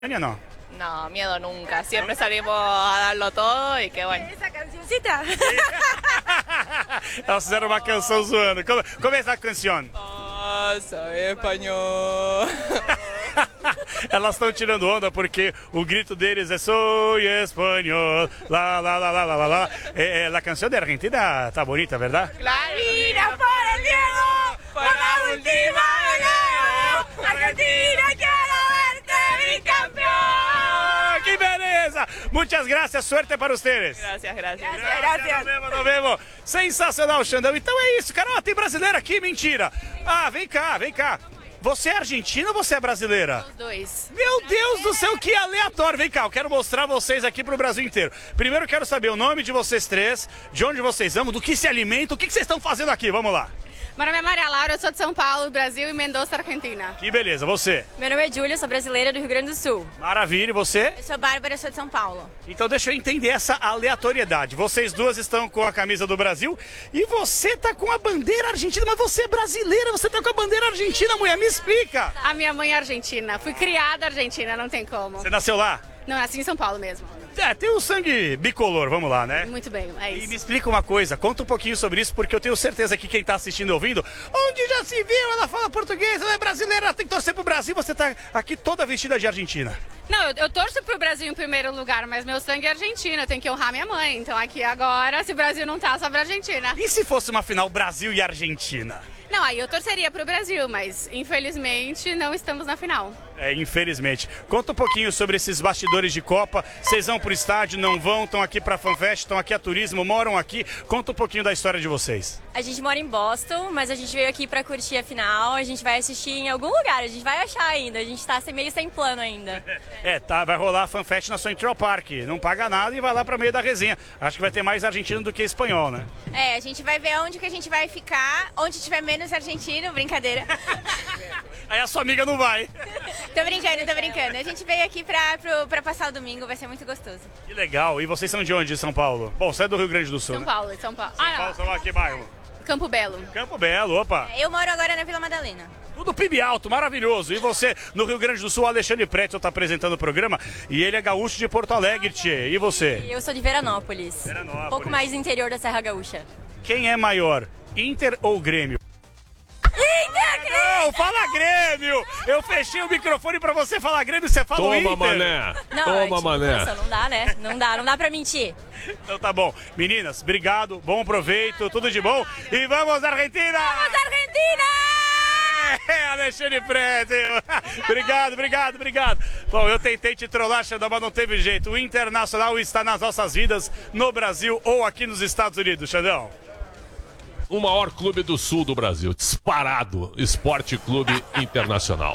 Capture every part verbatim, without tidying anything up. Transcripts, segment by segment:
No. No, miedo nunca. Siempre salimos a darlo todo y qué bueno. Essa cancioncita. Elas fizeram uma canção zoando. Como, como é essa canção? Oh, soy español. Elas estão tirando onda porque o grito deles é Soy espanhol. Lá, lá, lá, lá, lá, lá. É, é, a canção da Argentina tá bonita, verdade? Claro. Mira por el Diego, por la última vez. Argentina, quiero verte bicampeón. Que beleza! Muitas graças, suerte para vocês. Gracias, gracias. Gracias. Nos vemos, nos vemos. Sensacional, Xandão. Então é isso, cara. Ó, tem brasileiro aqui, mentira. Ah, vem cá, vem cá. Você é argentina ou você é brasileira? Os dois. Meu Deus do céu, que aleatório. Vem cá, eu quero mostrar vocês aqui pro Brasil inteiro. Primeiro eu quero saber o nome de vocês três, de onde vocês amam, do que se alimentam, o que, que vocês estão fazendo aqui. Vamos lá. Meu nome é Maria Laura, eu sou de São Paulo, Brasil e Mendoza, Argentina. Que beleza, você? Meu nome é Júlia, sou brasileira do Rio Grande do Sul. Maravilha, e você? Eu sou Bárbara, sou de São Paulo. Então deixa eu entender essa aleatoriedade. Vocês duas estão com a camisa do Brasil e você tá com a bandeira argentina, mas você é brasileira, você tá com a bandeira argentina, mulher, me explica. A minha mãe é argentina, fui criada argentina, não tem como. Você nasceu lá? Não, nasci em São Paulo mesmo. É, tem o sangue bicolor, vamos lá, né? Muito bem, é E me isso. explica uma coisa, conta um pouquinho sobre isso, porque eu tenho certeza que quem tá assistindo e ouvindo, onde já se viu, ela fala português, ela é brasileira, ela tem que torcer pro Brasil, você tá aqui toda vestida de Argentina. Não, eu, eu torço pro Brasil em primeiro lugar, mas meu sangue é argentino, eu tenho que honrar minha mãe. Então aqui agora, se o Brasil não tá, só pra Argentina. E se fosse uma final Brasil e Argentina? Não, aí eu torceria pro Brasil, mas infelizmente não estamos na final. É, infelizmente. Conta um pouquinho sobre esses bastidores de Copa. Vocês vão pro estádio, não vão? Estão aqui pra FanFest, estão aqui a turismo, moram aqui. Conta um pouquinho da história de vocês. A gente mora em Boston, mas a gente veio aqui pra curtir a final. A gente vai assistir em algum lugar, a gente vai achar ainda. A gente tá meio sem plano ainda. É, tá, vai rolar a FanFest na Central Park. Não paga nada e vai lá pra meio da resenha. Acho que vai ter mais argentino do que espanhol, né? É, a gente vai ver onde que a gente vai ficar, onde tiver menos argentino, brincadeira. Aí a sua amiga não vai. Tô brincando, tô brincando. A gente veio aqui pra, pro, pra passar o domingo, vai ser muito gostoso. Que legal. E vocês são de onde, de São Paulo? Bom, você é do Rio Grande do Sul, São né? Paulo, São Paulo. São Ah, Paulo, São Paulo, que bairro? não. Campo Belo. Campo Belo, opa. Eu moro agora na Vila Madalena. Tudo P I B alto, maravilhoso. E você, no Rio Grande do Sul, o Alexandre Pretzel está apresentando o programa e ele é gaúcho de Porto Alegre, tchê. E você? Eu sou de Veranópolis. Veranópolis. Um pouco mais interior da Serra Gaúcha. Quem é maior, Inter ou Grêmio? Inter! Não, fala Grêmio! Eu fechei o microfone pra você falar Grêmio, você fala o Inter. Toma, mané! Não, Toma, é tipo, mané! nossa, não dá, né? Não dá, não dá pra mentir. Então tá bom. Meninas, obrigado, bom proveito, tudo de bom. E vamos, Argentina! Vamos, Argentina! É, Alexandre Pretzel. Obrigado, obrigado, obrigado. Bom, eu tentei te trollar, Xandão, mas não teve jeito. O Internacional está nas nossas vidas, no Brasil ou aqui nos Estados Unidos, Xandão. O maior clube do sul do Brasil, disparado, Esporte Clube Internacional.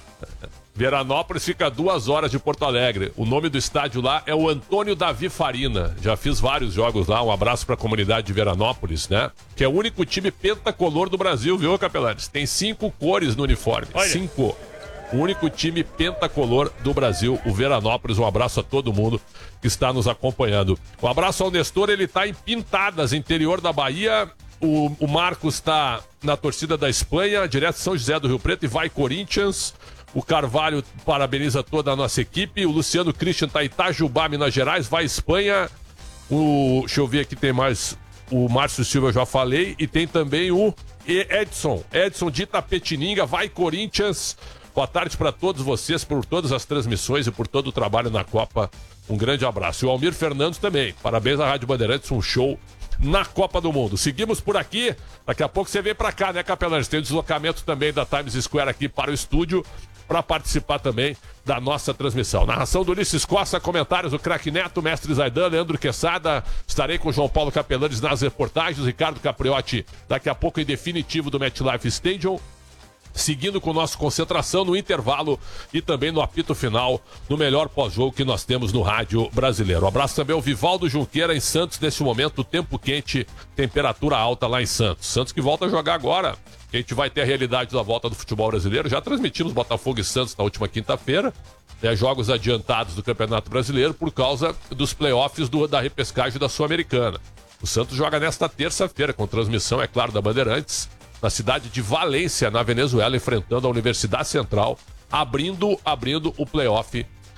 Veranópolis fica a duas horas de Porto Alegre. O nome do estádio lá é o Antônio Davi Farina. Já fiz vários jogos lá. Um abraço para a comunidade de Veranópolis, né? Que é o único time pentacolor do Brasil, viu, Capelanes? Tem cinco cores no uniforme. Olha. Cinco. O único time pentacolor do Brasil, o Veranópolis. Um abraço a todo mundo que está nos acompanhando. Um abraço ao Nestor, ele está em Pintadas, interior da Bahia. O, o Marcos está na torcida da Espanha, direto de São José do Rio Preto, e vai Corinthians. O Carvalho parabeniza toda a nossa equipe. O Luciano Christian está em Itajubá, Minas Gerais, vai Espanha. O, deixa eu ver aqui, tem mais. O Márcio Silva, eu já falei. E tem também o Edson, Edson de Itapetininga, vai Corinthians. Boa tarde para todos vocês, por todas as transmissões e por todo o trabalho na Copa. Um grande abraço. E o Almir Fernandes também. Parabéns à Rádio Bandeirantes, um show na Copa do Mundo. Seguimos por aqui. Daqui a pouco você vem pra cá, né, Capelanes? Tem o deslocamento também da Times Square aqui para o estúdio para participar também da nossa transmissão. Narração do Ulisses Costa, comentários do Craque Neto, Mestre Zaidan, Leandro Quesada. Estarei com o João Paulo Capelanes nas reportagens, Ricardo Capriotti daqui a pouco em definitivo do MetLife Stadium. Seguindo com nossa concentração no intervalo e também no apito final, no melhor pós-jogo que nós temos no rádio brasileiro. Um abraço também ao Vivaldo Junqueira em Santos, nesse momento, tempo quente, temperatura alta lá em Santos. Santos que volta a jogar agora. A gente vai ter a realidade da volta do futebol brasileiro. Já transmitimos Botafogo e Santos na última quinta-feira. É, jogos adiantados do Campeonato Brasileiro por causa dos playoffs do, da repescagem da Sul-Americana. O Santos joga nesta terça-feira, com transmissão, é claro, da Bandeirantes, na cidade de Valência, na Venezuela, enfrentando a Universidade Central, abrindo, abrindo o playoff